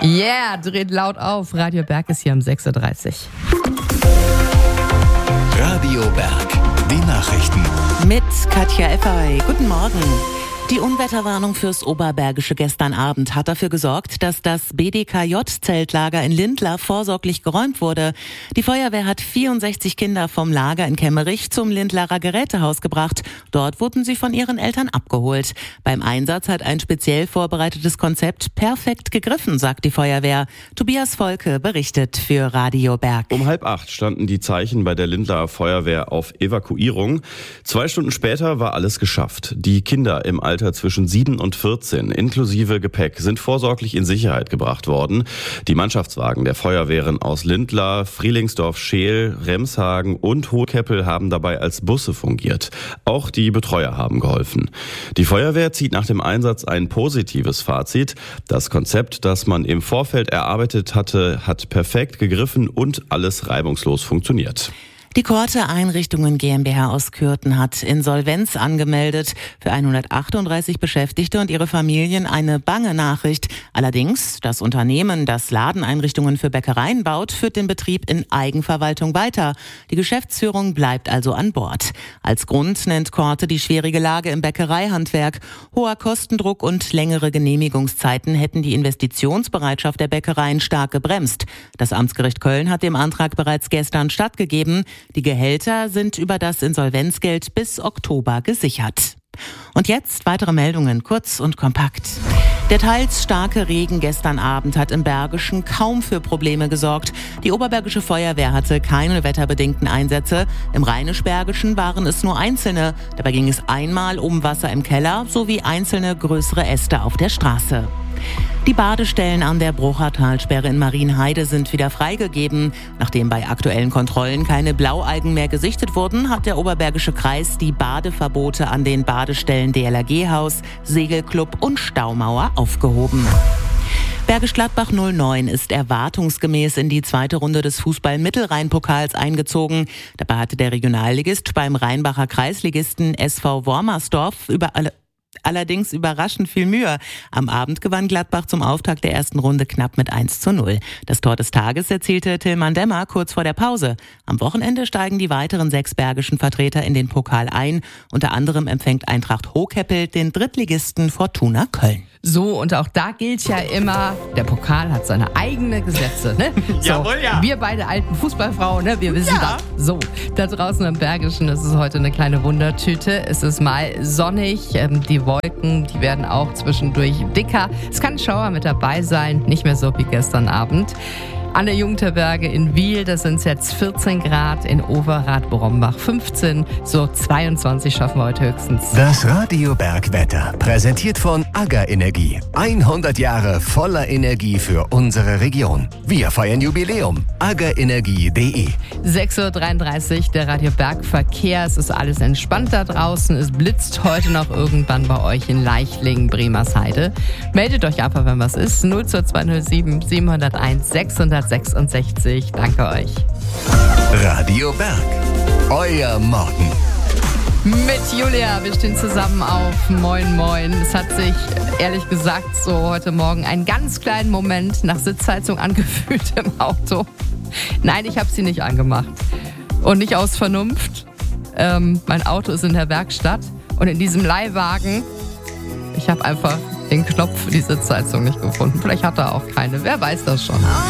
Yeah, dreht laut auf. Radio Berg ist hier um 6.30 Uhr. Radio Berg, die Nachrichten. Mit Katja Effery. Guten Morgen. Die Unwetterwarnung fürs Oberbergische gestern Abend hat dafür gesorgt, dass das BDKJ-Zeltlager in Lindlar vorsorglich geräumt wurde. Die Feuerwehr hat 64 Kinder vom Lager in Kemmerich zum Lindlarer Gerätehaus gebracht. Dort wurden sie von ihren Eltern abgeholt. Beim Einsatz hat ein speziell vorbereitetes Konzept perfekt gegriffen, sagt die Feuerwehr. Tobias Volke berichtet für Radio Berg. Um 7:30 standen die Zeichen bei der Lindlarer Feuerwehr auf Evakuierung. 2 Stunden später war alles geschafft. Die Kinder im Alter zwischen 7 und 14 inklusive Gepäck sind vorsorglich in Sicherheit gebracht worden. Die Mannschaftswagen der Feuerwehren aus Lindlar, Frielingsdorf-Scheel, Remshagen und Hohekeppel haben dabei als Busse fungiert. Auch die Betreuer haben geholfen. Die Feuerwehr zieht nach dem Einsatz ein positives Fazit. Das Konzept, das man im Vorfeld erarbeitet hatte, hat perfekt gegriffen und alles reibungslos funktioniert. Die Korte Einrichtungen GmbH aus Kürten hat Insolvenz angemeldet. Für 138 Beschäftigte und ihre Familien eine bange Nachricht. Allerdings, das Unternehmen, das Ladeneinrichtungen für Bäckereien baut, führt den Betrieb in Eigenverwaltung weiter. Die Geschäftsführung bleibt also an Bord. Als Grund nennt Korte die schwierige Lage im Bäckereihandwerk. Hoher Kostendruck und längere Genehmigungszeiten hätten die Investitionsbereitschaft der Bäckereien stark gebremst. Das Amtsgericht Köln hat dem Antrag bereits gestern stattgegeben. Die Gehälter sind über das Insolvenzgeld bis Oktober gesichert. Und jetzt weitere Meldungen, kurz und kompakt. Der teils starke Regen gestern Abend hat im Bergischen kaum für Probleme gesorgt. Die Oberbergische Feuerwehr hatte keine wetterbedingten Einsätze. Im Rheinisch-Bergischen waren es nur einzelne. Dabei ging es einmal um Wasser im Keller sowie einzelne größere Äste auf der Straße. Die Badestellen an der Bruchertalsperre in Marienheide sind wieder freigegeben. Nachdem bei aktuellen Kontrollen keine Blaualgen mehr gesichtet wurden, hat der Oberbergische Kreis die Badeverbote an den Badestellen DLRG-Haus, Segelclub und Staumauer aufgehoben. Bergisch Gladbach 09 ist erwartungsgemäß in die zweite Runde des Fußball-Mittelrhein-Pokals eingezogen. Dabei hatte der Regionalligist beim Rheinbacher Kreisligisten SV Wormersdorf allerdings überraschend viel Mühe. Am Abend gewann Gladbach zum Auftakt der ersten Runde knapp mit 1:0. Das Tor des Tages erzielte Tilman Demmer kurz vor der Pause. Am Wochenende steigen die weiteren 6 bergischen Vertreter in den Pokal ein. Unter anderem empfängt Eintracht Hohekeppel den Drittligisten Fortuna Köln. So, und auch da gilt ja immer, der Pokal hat seine eigenen Gesetze. Ne? So, Jawohl, ja. Wir beide alten Fußballfrauen, ne? Wir wissen das. So, da draußen im Bergischen ist es heute eine kleine Wundertüte. Es ist mal sonnig, die Wolken, die werden auch zwischendurch dicker. Es kann Schauer mit dabei sein, nicht mehr so wie gestern Abend. An der Jungterberge in Wiel, das sind jetzt 14 Grad, in Overath-Brombach 15, so 22 schaffen wir heute höchstens. Das Radio Berg Wetter, präsentiert von AGA Energie. 100 Jahre voller Energie für unsere Region. Wir feiern Jubiläum. agaenergie.de 6.33 Uhr, der Radio Berg Verkehr. Es ist alles entspannt da draußen. Es blitzt heute noch irgendwann bei euch in Leichlingen, Bremersheide. Meldet euch einfach, wenn was ist. 02207 701 666. Danke euch. Radio Berg, euer Morgen. Mit Julia, wir stehen zusammen auf. Moin, moin. Es hat sich, ehrlich gesagt, so heute Morgen einen ganz kleinen Moment nach Sitzheizung angefühlt im Auto. Nein, ich habe sie nicht angemacht. Und nicht aus Vernunft. Mein Auto ist in der Werkstatt. Und in diesem Leihwagen, ich habe einfach den Knopf für die Sitzheizung nicht gefunden. Vielleicht hat er auch keine. Wer weiß das schon.